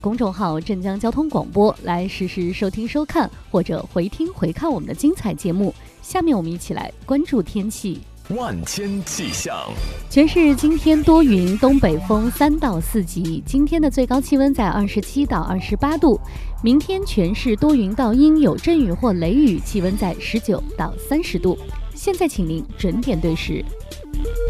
公众号镇江交通广播来实时收听收看，或者回听回看我们的精彩节目。下面我们一起来关注天气。 万千气象， 全市今天多云，东北风3到4级。今天的最高气温在27到28度，明天全市多云到阴，有阵雨或雷雨，气温在19到30度。现在请您准点对时。